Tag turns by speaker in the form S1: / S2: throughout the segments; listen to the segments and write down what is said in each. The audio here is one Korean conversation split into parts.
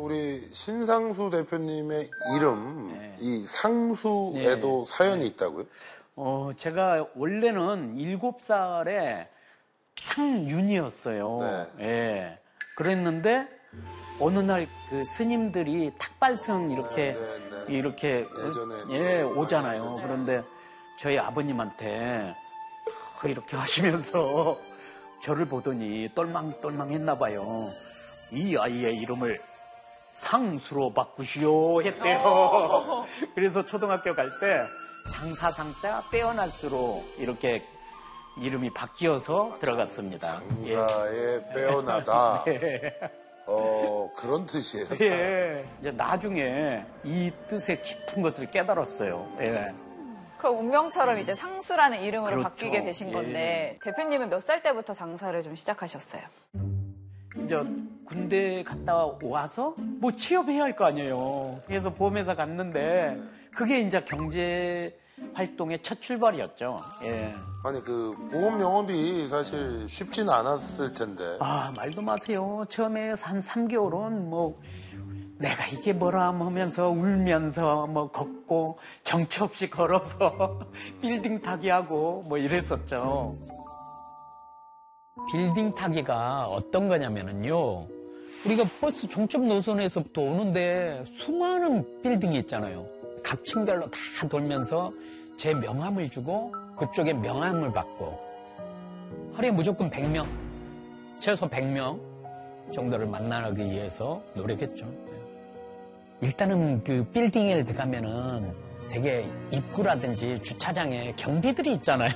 S1: 우리 신상수 대표님의 이름,
S2: 네.
S1: 이 상수에도
S2: 네.
S1: 사연이 있다고요?
S2: 제가 원래는 7살에 상윤이었어요.
S1: 네.
S2: 예. 그랬는데 어느 날 그 스님들이 탁발성 이렇게 이렇게
S1: 예전에
S2: 오잖아요.
S1: 많이
S2: 그런데 저희 아버님한테 이렇게 하시면서 저를 보더니 똘망똘망했나 봐요. 이 아이의 이름을 상수로 바꾸시오 했대요. 그래서 초등학교 갈 때 장사상자 빼어날수로 이렇게 이름이 바뀌어서 들어갔습니다.
S1: 장사에 빼어나다.
S2: 예.
S1: 그런 뜻이에요.
S2: 예. 이제 나중에 이 뜻의 깊은 것을 깨달았어요. 예.
S3: 그럼 운명처럼 이제 상수라는 이름으로
S2: 그렇죠.
S3: 바뀌게 되신 건데 대표님은 몇 살 때부터 장사를 좀 시작하셨어요?
S2: 이제 군대 갔다 와서 뭐 취업해야 할 거 아니에요. 그래서 보험회사 갔는데 그게 이제 경제 활동의 첫 출발이었죠. 예.
S1: 아니 그 보험 영업이 사실 쉽지는 않았을 텐데.
S2: 아, 말도 마세요. 처음에 한 3개월은 뭐 내가 이게 뭐라 하면서 울면서 뭐 걷고 정처 없이 걸어서 빌딩 타기하고 뭐 이랬었죠. 빌딩 타기가 어떤 거냐면요. 우리가 버스 종점 노선에서부터 오는데 수많은 빌딩이 있잖아요. 각 층별로 다 돌면서 제 명함을 주고 그쪽에 명함을 받고 하루에 무조건 100명, 최소 100명 정도를 만나기 위해서 노력했죠. 일단은 그 빌딩에 들어가면은 되게 입구라든지 주차장에 경비들이 있잖아요.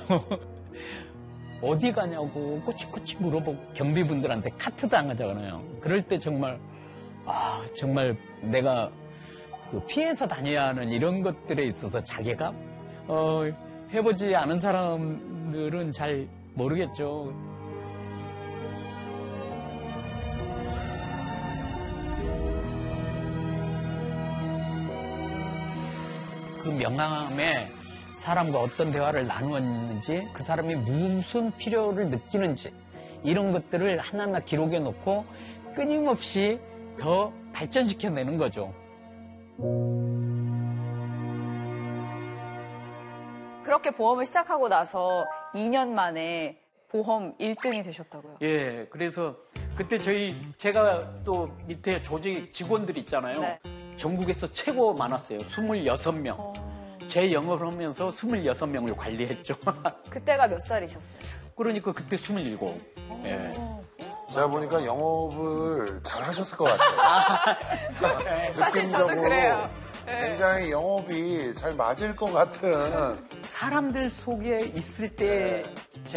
S2: 어디 가냐고 꼬치꼬치 물어보고 경비분들한테 카트 당하잖아요. 그럴 때 정말 정말 내가 피해서 다녀야 하는 이런 것들에 있어서 자괴감? 해보지 않은 사람들은 잘 모르겠죠. 그 명함에 사람과 어떤 대화를 나누었는지, 그 사람이 무슨 필요를 느끼는지 이런 것들을 하나하나 기록해 놓고 끊임없이 더 발전시켜내는 거죠.
S3: 그렇게 보험을 시작하고 나서 2년 만에 보험 1등이 되셨다고요?
S2: 예, 그래서 그때 제가 또 밑에 조직 직원들 있잖아요.
S3: 네.
S2: 전국에서 최고 많았어요. 26명. 제 영업을 하면서 26명을 관리했죠.
S3: 그때가 몇 살이셨어요?
S2: 그러니까 그때 27. 예.
S1: 제가 보니까 영업을 잘 하셨을 것 같아요.
S3: 사실 저도 그래요.
S1: 굉장히 영업이 잘 맞을 것 같은.
S2: 사람들 속에 있을 때